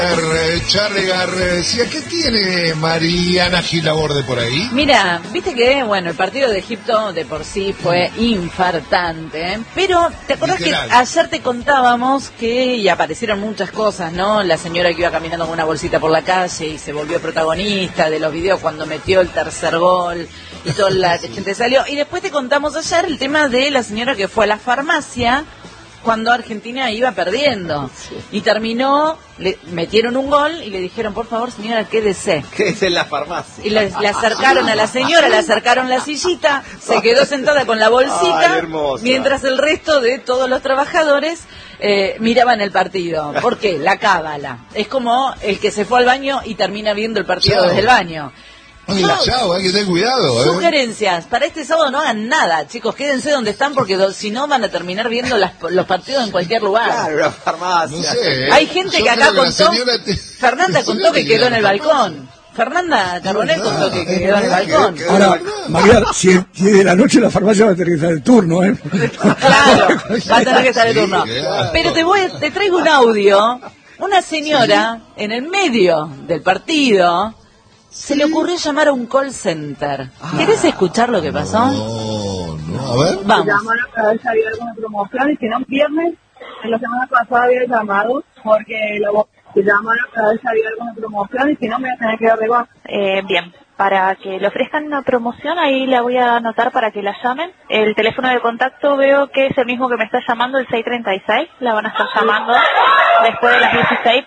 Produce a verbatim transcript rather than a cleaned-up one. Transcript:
Charlie García, ¿qué tiene Mariana Gilaborde por ahí? Mira, viste que, bueno, el partido de Egipto de por sí fue infartante, ¿eh? Pero ¿te acordás Literal. que ayer te contábamos que y aparecieron muchas cosas, ¿no? La señora que iba caminando con una bolsita por la calle y se volvió protagonista de los videos cuando metió el tercer gol y toda la sí. gente salió. Y después te contamos ayer el tema de la señora que fue a la farmacia cuando Argentina iba perdiendo sí. y terminó, le metieron un gol y le dijeron, por favor señora, quédese. Quédese en la farmacia. Y le, le acercaron a la señora, le acercaron la sillita, se quedó sentada con la bolsita, Ay, mientras el resto de todos los trabajadores eh, miraban el partido. ¿Por qué? La cábala. Es como el que se fue al baño y termina viendo el partido Chao. desde el baño. Ay, no, chao, hay que tener cuidado. ¿eh? Sugerencias, para este sábado no hagan nada, chicos, quédense donde están porque do, si no van a terminar viendo las, los partidos en cualquier lugar. Claro, la farmacia. No sé, ¿eh? Hay gente Yo que acá contó, te... Fernanda contó que quedó en el balcón. Fernanda Carbonell contó que quedó en el balcón. Ahora, María, si, si de la noche la farmacia va a tener que estar el turno, ¿eh? Claro, va a tener que estar el turno. Pero te voy, te traigo un audio, una señora en el medio del partido se le ocurrió llamar a un call center. Ah, ¿Querés escuchar lo que pasó? No, no, a ver. Vamos. Llamaron a ver si había alguna promoción y si no, viernes, en la semana pasada había llamado porque lo llamaron a ver si había alguna promoción y si no, me voy a tener que dar de baja. Eh, bien, para que le ofrezcan una promoción, ahí la voy a anotar para que la llamen. El teléfono de contacto veo que es el mismo que me está llamando, el seis treinta y seis. La van a estar llamando después de las dieciséis.